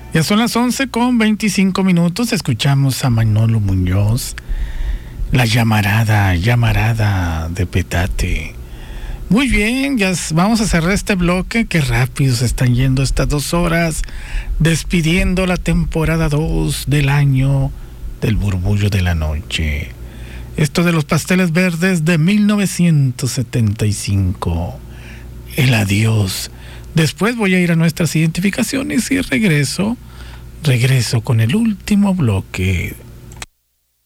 Ya son las 11:25. Escuchamos a Manolo Muñoz, la llamarada de Petate. Muy bien, ya vamos a cerrar este bloque. Qué rápido se están yendo estas 2 horas, despidiendo la temporada 2 del año del Burbullo de la Noche. Esto de los Pasteles Verdes de 1975. El adiós. Después voy a ir a nuestras identificaciones y regreso con el último bloque